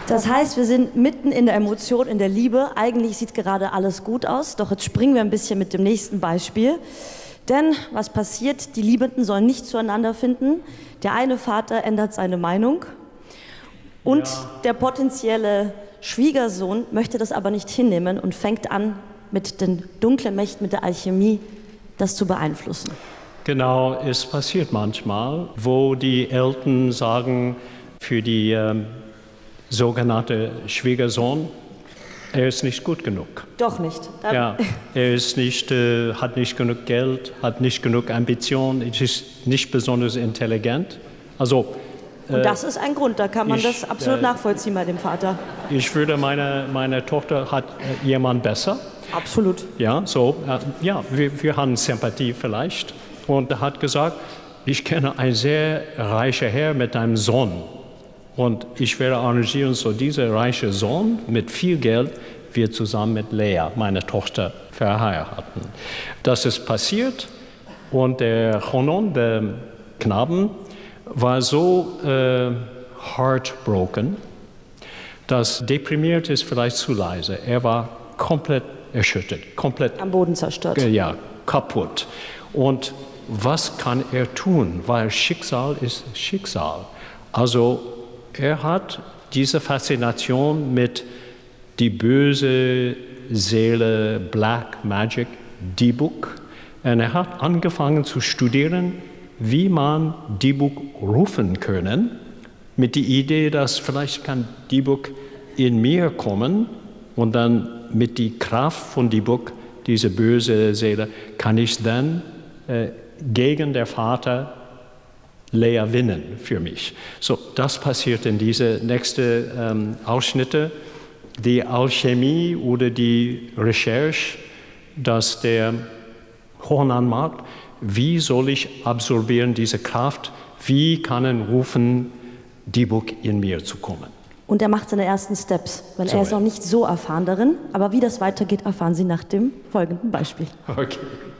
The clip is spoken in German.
Das heißt, wir sind mitten in der Emotion, in der Liebe. Eigentlich sieht gerade alles gut aus, doch jetzt springen wir ein bisschen mit dem nächsten Beispiel. Denn was passiert? Die Liebenden sollen nicht zueinander finden. Der eine Vater ändert seine Meinung und der potenzielle Schwiegersohn möchte das aber nicht hinnehmen und fängt an, mit den dunklen Mächten, mit der Alchemie, das zu beeinflussen. Genau, es passiert manchmal, wo die Eltern sagen, für die sogenannte Schwiegersohn, er ist nicht gut genug. Doch nicht. Ja, er ist nicht, hat nicht genug Geld, hat nicht genug Ambition, ist nicht besonders intelligent. Also, und das ist ein Grund, da kann man das absolut nachvollziehen bei dem Vater. Ich würde, meine Tochter hat jemand besser. Absolut. Ja, so, wir haben Sympathie vielleicht. Und er hat gesagt, ich kenne einen sehr reichen Herr mit einem Sohn. Und ich werde arrangieren, so dieser reiche Sohn mit viel Geld wird zusammen mit Lea, meiner Tochter, verheiraten. Das ist passiert und der Chonon, der Knaben, war so heartbroken, dass deprimiert ist vielleicht zu leise. Er war komplett erschüttert, komplett am Boden zerstört. Ja, kaputt. Und was kann er tun? Weil Schicksal ist Schicksal. Also er hat diese Faszination mit die böse Seele, Black Magic, Dybbuk. Und er hat angefangen zu studieren, wie man Dybbuk rufen können, mit der Idee, dass vielleicht kann Dybbuk in mir kommen und dann mit der Kraft von Dybbuk, diese böse Seele, kann ich dann gegen den Vater Lea winnen für mich. So, das passiert in diese nächsten Ausschnitte. Die Alchemie oder die Recherche, dass der Chonan macht, wie soll ich absorbieren diese Kraft, wie kann er rufen, Dybbuk in mir zu kommen. Und er macht seine ersten Steps, weil er ist noch nicht so erfahren darin. Aber wie das weitergeht, erfahren Sie nach dem folgenden Beispiel. Okay.